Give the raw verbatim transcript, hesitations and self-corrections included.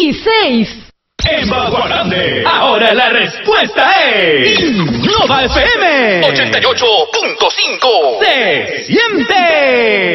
y seis. En Bagua Grande, ahora la respuesta es Innova F M ochenta y ocho punto cinco. Se siente.